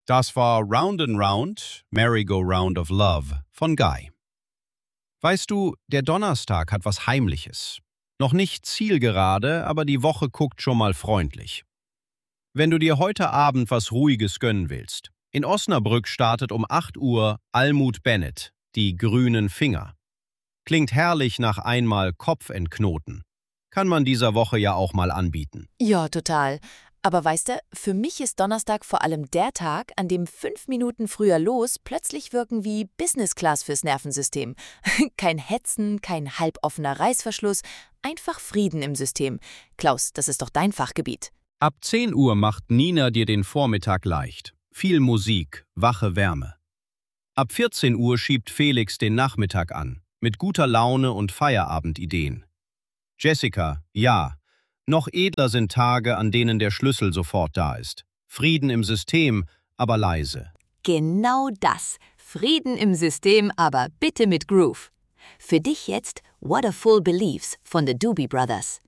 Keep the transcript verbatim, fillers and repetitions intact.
Das war Round and Round, Merry-Go-Round of Love von Guy. Weißt du, der Donnerstag hat was Heimliches. Noch nicht zielgerade, aber die Woche guckt schon mal freundlich. Wenn du dir heute Abend was Ruhiges gönnen willst. In Osnabrück startet um acht Uhr Almut Bennett, die grünen Finger. Klingt herrlich nach einmal Kopf entknoten. Kann man dieser Woche ja auch mal anbieten. Ja, total. Aber weißt du, für mich ist Donnerstag vor allem der Tag, an dem fünf Minuten früher los plötzlich wirken wie Business Class fürs Nervensystem. Kein Hetzen, kein halboffener Reißverschluss, einfach Frieden im System. Klaus, das ist doch dein Fachgebiet. Ab zehn Uhr macht Nina dir den Vormittag leicht. Viel Musik, wache Wärme. Ab vierzehn Uhr schiebt Felix den Nachmittag an, mit guter Laune und Feierabendideen. Jessica, ja. Noch edler sind Tage, an denen der Schlüssel sofort da ist. Frieden im System, aber leise. Genau das. Frieden im System, aber bitte mit Groove. Für dich jetzt What a Fool Believes von The Doobie Brothers.